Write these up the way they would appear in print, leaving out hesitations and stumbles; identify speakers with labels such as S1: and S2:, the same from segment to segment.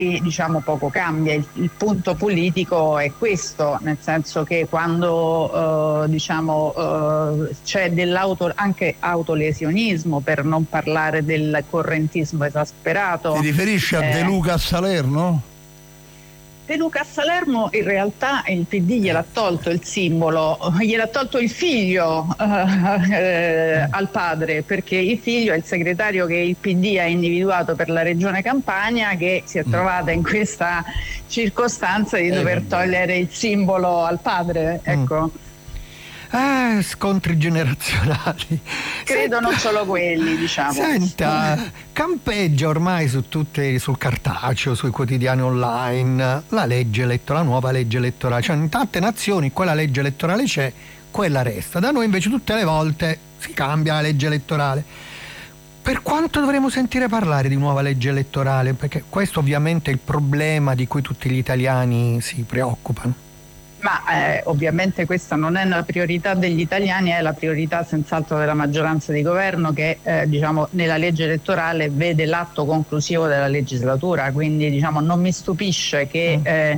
S1: diciamo poco cambia. Il punto politico è questo, nel senso che quando c'è anche autolesionismo, per non parlare del correntismo esasperato.
S2: Ti riferisci a De Luca a Salerno?
S1: De Luca a Salerno in realtà il PD gliel'ha tolto il simbolo, gliel'ha tolto il figlio al padre, perché il figlio è il segretario che il PD ha individuato per la regione Campania, che si è trovata in questa circostanza di dover togliere il simbolo al padre, ecco.
S3: Scontri generazionali.
S1: Credo non solo quelli, diciamo.
S3: Senta, campeggia ormai sul cartaceo, sui quotidiani online, la nuova legge elettorale. Cioè in tante nazioni quella legge elettorale c'è, quella resta. Da noi invece tutte le volte si cambia la legge elettorale. Per quanto dovremo sentire parlare di nuova legge elettorale? Perché questo ovviamente è il problema di cui tutti gli italiani si preoccupano.
S1: Ma ovviamente questa non è una priorità degli italiani, è la priorità senz'altro della maggioranza di governo che nella legge elettorale vede l'atto conclusivo della legislatura, quindi non mi stupisce che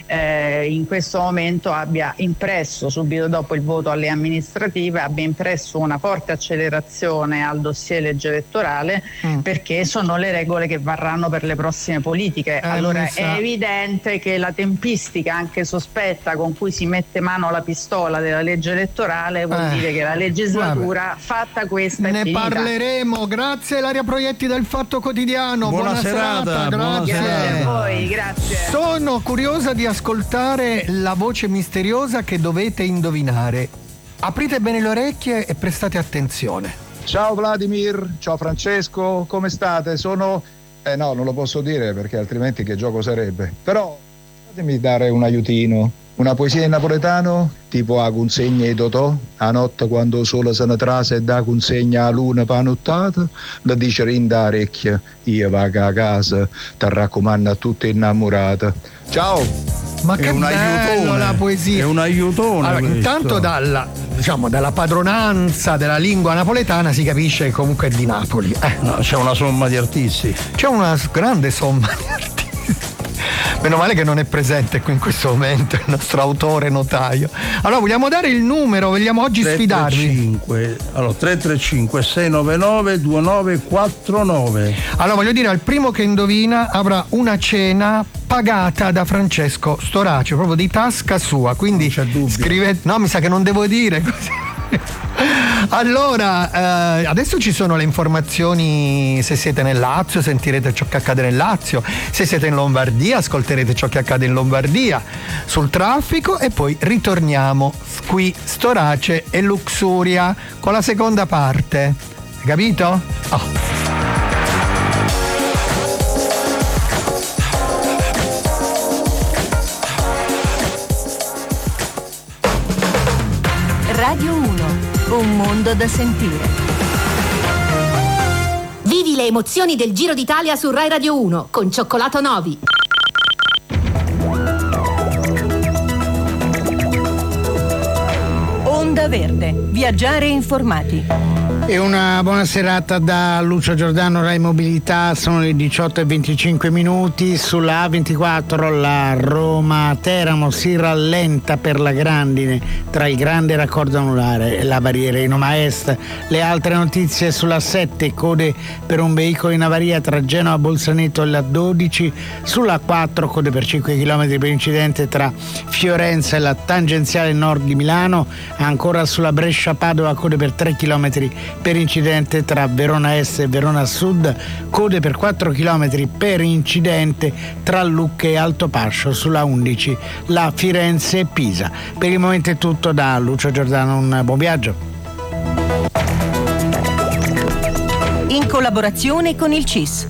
S1: in questo momento abbia impresso, subito dopo il voto alle amministrative, abbia impresso una forte accelerazione al dossier legge elettorale, perché sono le regole che varranno per le prossime politiche. Allora è evidente che la tempistica anche sospetta con cui si mette mano alla pistola della legge elettorale vuol dire che la legislatura fatta questa è finita.
S3: Ne parleremo. Grazie Ilaria Proietti del Fatto Quotidiano. Buona serata. Grazie
S1: a voi, grazie.
S3: Sono curiosa di ascoltare la voce misteriosa che dovete indovinare. Aprite bene le orecchie e prestate attenzione.
S4: Ciao Vladimir, ciao Francesco, come state? Sono no, non lo posso dire perché altrimenti che gioco sarebbe. Però fatemi dare un aiutino. Una poesia in napoletano, tipo a consegna e Totò, a notte quando il sole se ne trasa e da consegna a luna panottata, da dice rinda orecchia, io vaga a casa, ti raccomando a tutte innamorate. Ciao!
S3: Ma che bello la poesia!
S2: È un aiutone.
S3: Allora, intanto dalla padronanza della lingua napoletana si capisce che comunque è di Napoli.
S2: No, c'è una somma di artisti.
S3: C'è una grande somma di artisti. Meno male che non è presente qui in questo momento il nostro autore notaio. Allora vogliamo dare il numero, vogliamo oggi sfidarvi.
S2: 335 699 2949.
S3: Allora voglio dire, al primo che indovina avrà una cena pagata da Francesco Storace, proprio di tasca sua, quindi scrivete. No, mi sa che non devo dire così. Allora, adesso ci sono le informazioni. Se siete nel Lazio sentirete ciò che accade nel Lazio, se siete in Lombardia ascolterete ciò che accade in Lombardia, sul traffico, e poi ritorniamo qui Storace e Luxuria con la seconda parte. Hai capito?
S5: Radio 1, un mondo da sentire. Vivi le emozioni del Giro d'Italia su Rai Radio 1 con Cioccolato Novi. Onda Verde, viaggiare informati.
S6: E una buona serata da Lucio Giordano, Rai Mobilità. Sono le 18:25 sulla A24. La Roma-Teramo si rallenta per la grandine tra il grande raccordo anulare e la barriera Inoma Est. Le altre notizie sulla 7, code per un veicolo in avaria tra Genova Bolzaneto e la 12. Sulla 4, code per 5 km per incidente tra Fiorenza e la tangenziale nord di Milano. Ancora sulla Brescia-Padova, code per 3 km per incidente tra Verona Est e Verona Sud, code per 4 km per incidente tra Lucca e Altopascio sulla 11, la Firenze e Pisa. Per il momento è tutto da Lucio Giordano, un buon viaggio.
S5: In collaborazione con il CIS.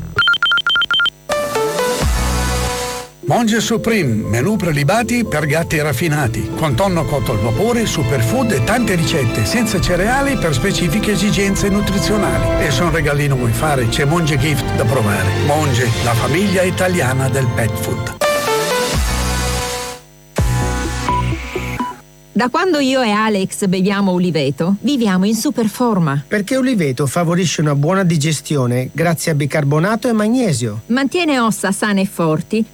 S7: Monge Supreme, menù prelibati per gatti raffinati, con tonno cotto al vapore, superfood e tante ricette, senza cereali per specifiche esigenze nutrizionali. E se un regalino vuoi fare, c'è Monge Gift da provare. Monge, la famiglia italiana del pet food.
S8: Da quando io e Alex beviamo Uliveto, viviamo in super forma.
S9: Perché Uliveto favorisce una buona digestione grazie a bicarbonato e magnesio.
S8: Mantiene ossa sane e forti